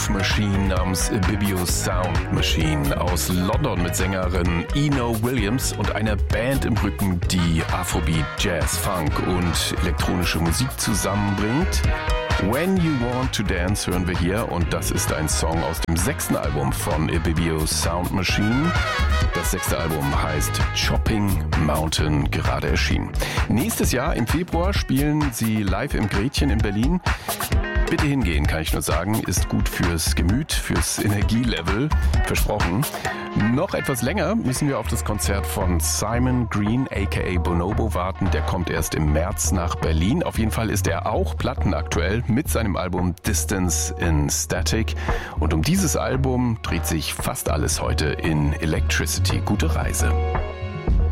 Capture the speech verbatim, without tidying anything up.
Groove Machine namens Ibibio Sound Machine aus London mit Sängerin Eno Williams und einer Band im Rücken, die Afrobeat, Jazz, Funk und elektronische Musik zusammenbringt. When You Want to Dance hören wir hier und das ist ein Song aus dem sechsten Album von Ibibio Sound Machine. Das sechste Album heißt Chopping Mountain, gerade erschienen. Nächstes Jahr im Februar spielen sie live im Gretchen in Berlin. Bitte hingehen, kann ich nur sagen, ist gut fürs Gemüt, fürs Energielevel, versprochen. Noch etwas länger müssen wir auf das Konzert von Simon Green aka Bonobo warten. Der kommt erst im März nach Berlin. Auf jeden Fall ist er auch plattenaktuell mit seinem Album Distance in Static. Und um dieses Album dreht sich fast alles heute in Electricity. Gute Reise.